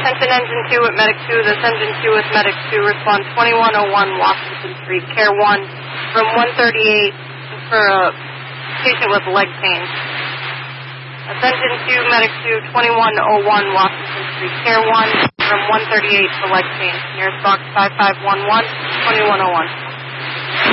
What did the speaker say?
Attention Engine 2 at Medic 2. This Engine 2 with Medic 2. Respond 2101 Washington Street, Care 1, from 138 for a patient with leg pain. Attention 2, Medic 2, 2101 Washington Street, Care 1, from 138 for leg pain. Nearest box 5511, 2101.